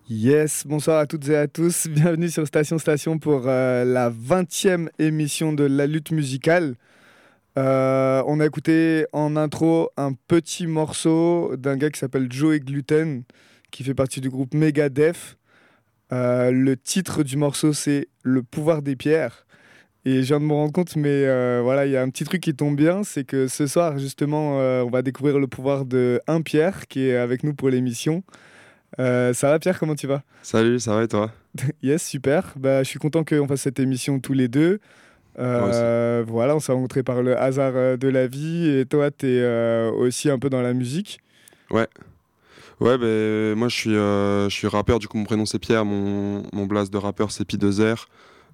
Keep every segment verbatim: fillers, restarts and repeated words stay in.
Yes, bonsoir à toutes et à tous. Bienvenue sur Station Station pour euh, la vingtième émission de La Lutte Musicale. Euh, on a écouté en intro un petit morceau d'un gars qui s'appelle Joey Gluten, qui fait partie du groupe Megadeth. Euh, le titre du morceau, c'est Le pouvoir des pierres. Et je viens de me rendre compte, mais euh, voilà, il y a un petit truc qui tombe bien, c'est que ce soir, justement, euh, on va découvrir le pouvoir de un Pierre, qui est avec nous pour l'émission. Euh, ça va Pierre, comment tu vas? Salut, ça va et toi? Yes, super. Bah, je suis content qu'on fasse cette émission tous les deux. Moi aussi. Euh, voilà, on s'est rencontrés par le hasard euh, de la vie et toi, tu es aussi un peu dans la musique. Ouais, ouais, ben moi je suis, euh, je suis rappeur, du coup mon prénom c'est Pierre, mon, mon blaze de rappeur c'est Pi deux R.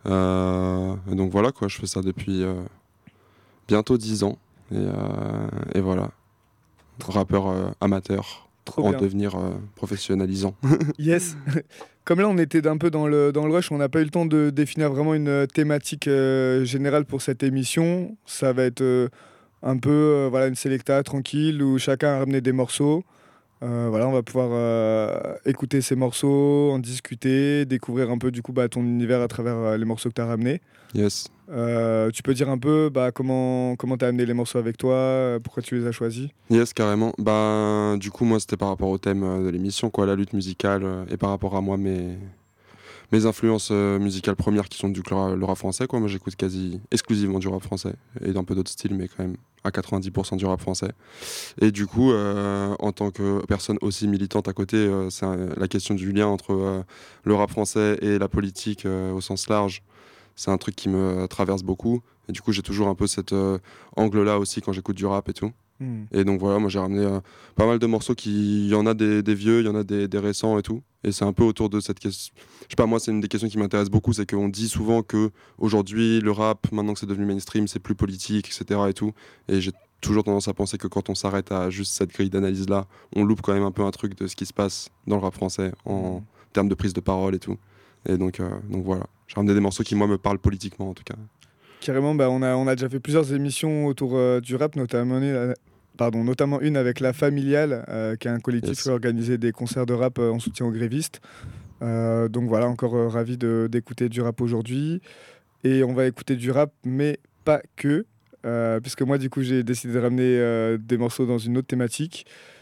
Euh, et donc voilà quoi, je fais ça depuis euh, bientôt dix ans. Et, euh, et voilà, rappeur euh, amateur Trop en bien. devenir euh, professionnalisant. Yes. Comme là, on était un peu dans le, dans le rush, on n'a pas eu le temps de définir vraiment une euh, thématique euh, générale pour cette émission. Ça va être euh, un peu euh, voilà, une sélecta tranquille où chacun a ramené des morceaux. Euh, voilà, on va pouvoir euh, écouter ces morceaux, en discuter, découvrir un peu du coup bah, ton univers à travers euh, les morceaux que tu as ramenés. Yes. Euh, tu peux dire un peu bah, comment comment tu as amené les morceaux avec toi, euh, pourquoi tu les as choisis? Yes, carrément. Ben, du coup, moi, c'était par rapport au thème euh, de l'émission, quoi, la lutte musicale, euh, et par rapport à moi, mes, mes influences euh, musicales premières qui sont du cl- le rap français, quoi. Moi, j'écoute quasi exclusivement du rap français et d'un peu d'autres styles, mais quand même à quatre-vingt-dix pour cent du rap français. Et du coup, euh, en tant que personne aussi militante à côté, euh, c'est un- la question du lien entre euh, le rap français et la politique euh, au sens large. C'est un truc qui me traverse beaucoup. Et du coup, j'ai toujours un peu cet euh, angle-là aussi quand j'écoute du rap et tout. Hmm. Et donc voilà, moi j'ai ramené euh, pas mal de morceaux qui. Il y en a des, des vieux, il y en a des, des récents et tout. Et c'est un peu autour de cette question. Je sais pas, moi c'est une des questions qui m'intéresse beaucoup, c'est qu'on dit souvent que aujourd'hui le rap, maintenant que c'est devenu mainstream, c'est plus politique, et cetera. Et tout. Et j'ai toujours tendance à penser que quand on s'arrête à juste cette grille d'analyse-là, on loupe quand même un peu un truc de ce qui se passe dans le rap français en Hmm. termes de prise de parole et tout. Et donc, euh, donc voilà, j'ai ramené des morceaux qui moi me parlent politiquement en tout cas. Carrément, bah, on a, on a déjà fait plusieurs émissions autour euh, du rap, notamment une, euh, pardon, notamment une avec La Familiale, euh, qui est un collectif qui Yes. organisait des concerts de rap euh, en soutien aux grévistes. Euh, donc voilà, encore euh, ravi de- d'écouter du rap aujourd'hui. Et on va écouter du rap, mais pas que. Euh, puisque moi, du coup, j'ai décidé de ramener euh, des morceaux dans une autre thématique.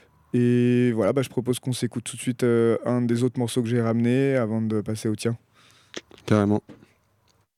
Et voilà, bah, je propose qu'on s'écoute tout de suite euh, un des autres morceaux que j'ai ramené avant de passer au tien. Carrément.